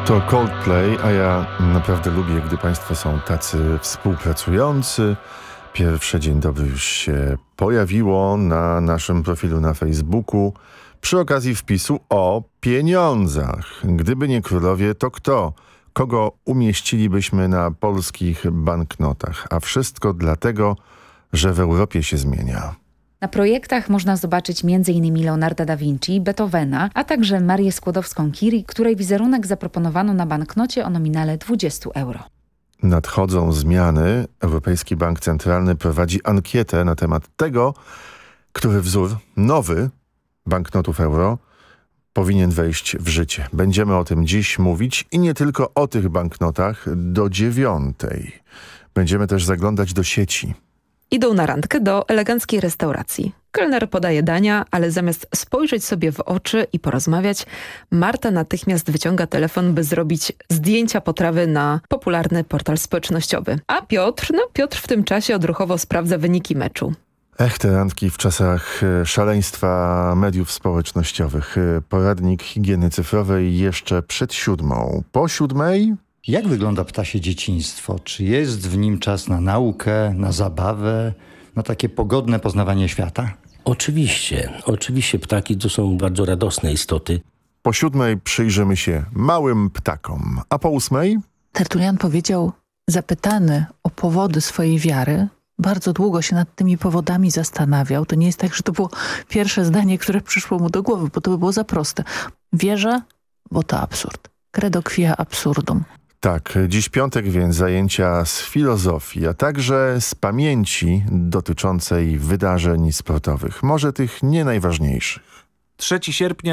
To Coldplay, a ja naprawdę lubię, gdy państwo są tacy współpracujący. Pierwsze dzień dobry już się pojawiło na naszym profilu na Facebooku przy okazji wpisu o pieniądzach. Gdyby nie królowie, to kto? Kogo umieścilibyśmy na polskich banknotach? A wszystko dlatego, że w Europie się zmienia. Na projektach można zobaczyć m.in. Leonarda da Vinci, Beethovena, a także Marię Skłodowską-Curie, której wizerunek zaproponowano na banknocie o nominale 20 euro. Nadchodzą zmiany. Europejski Bank Centralny prowadzi ankietę na temat tego, który wzór, nowy banknotów euro, powinien wejść w życie. Będziemy o tym dziś mówić i nie tylko o tych banknotach do 9:00. Będziemy też zaglądać do sieci. Idą na randkę do eleganckiej restauracji. Kelner podaje dania, ale zamiast spojrzeć sobie w oczy i porozmawiać, Marta natychmiast wyciąga telefon, by zrobić zdjęcia potrawy na popularny portal społecznościowy. A Piotr w tym czasie odruchowo sprawdza wyniki meczu. Te randki w czasach szaleństwa mediów społecznościowych. Poradnik higieny cyfrowej jeszcze przed 7:00. Po 7:00? Jak wygląda ptasie dzieciństwo? Czy jest w nim czas na naukę, na zabawę, na takie pogodne poznawanie świata? Oczywiście ptaki to są bardzo radosne istoty. Po 7:00 przyjrzymy się małym ptakom. A po 8:00? Tertulian powiedział, zapytany o powody swojej wiary, bardzo długo się nad tymi powodami zastanawiał. To nie jest tak, że to było pierwsze zdanie, które przyszło mu do głowy, bo to by było za proste. Wierzę, bo to absurd. Credo quia absurdum. Tak, dziś piątek, więc zajęcia z filozofii, a także z pamięci dotyczącej wydarzeń sportowych. Może tych nie najważniejszych. 3 sierpnia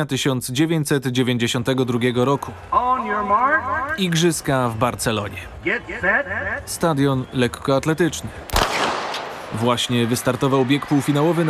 1992 roku. Igrzyska w Barcelonie. Stadion lekkoatletyczny. Właśnie wystartował bieg półfinałowy